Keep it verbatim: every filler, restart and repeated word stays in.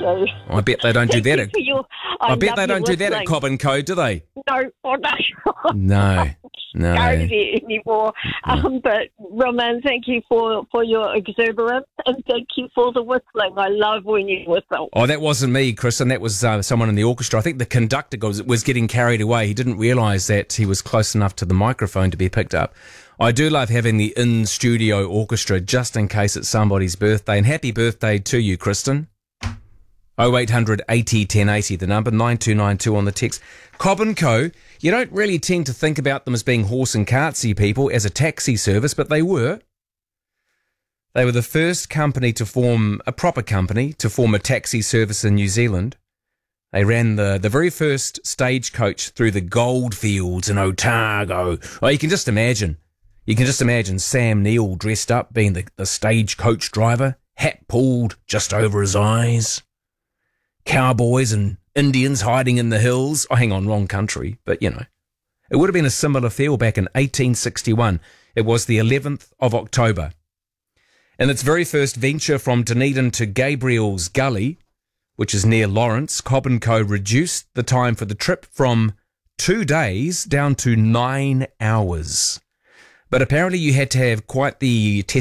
So I bet they don't do that. At, your, I, I bet they don't do that at listening. Cobb and Co, do they? No, oh, no. No, no. Go there anymore. Um, but Roman, thank you for, for your exuberance and thank you for the whistling. I love when you whistle. Oh, that wasn't me, Kristen. That was uh, someone in the orchestra. I think the conductor was, was getting carried away. He didn't realise that he was close enough to the microphone to be picked up. I do love having the in-studio orchestra just in case it's somebody's birthday. And happy birthday to you, Kristen. oh eight hundred eighty ten eighty, the number, nine two nine two on the text. Cobb and Co, you don't really tend to think about them as being horse and cartsy people as a taxi service, but they were. They were the first company to form, a proper company, to form a taxi service in New Zealand. They ran the, the very first stagecoach through the goldfields in Otago. Oh, you can just imagine. You can just imagine Sam Neill dressed up, being the, the stagecoach driver, hat pulled just over his eyes. Cowboys and Indians hiding in the hills. Oh, hang on, wrong country, but you know. It would have been a similar feel back in eighteen sixty-one. It was the eleventh of October. In its very first venture from Dunedin to Gabriel's Gully, which is near Lawrence, Cobb and Co reduced the time for the trip from two days down to nine hours. But apparently you had to have quite the